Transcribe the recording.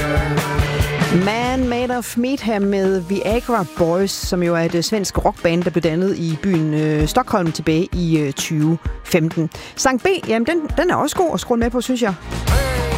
Man Made of Meat med Viagra Boys, som jo er et svensk rockband, der blev dannet i byen Stockholm tilbage i 2015. Sang B, jamen den er også god at skrue med på, synes jeg.